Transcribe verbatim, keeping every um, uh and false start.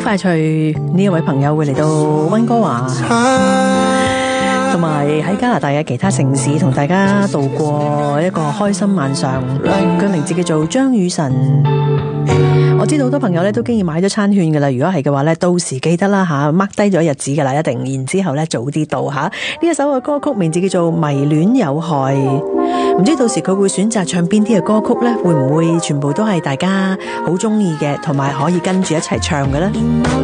快脆呢一位朋友會嚟到溫哥華，同埋喺加拿大嘅其他城市同大家度過一個開心晚上。佢名字叫做張雨晨。我知道好多朋友咧都經已買咗餐券噶啦，如果係嘅話咧，到時記得啦吓 mark 低咗日子噶啦，一定，然之後咧早啲到吓。呢一首嘅歌曲名字叫做迷戀有害，唔知到時佢會選擇唱邊啲嘅歌曲咧？會唔會全部都係大家好中意嘅，同埋可以跟住一齊唱嘅咧？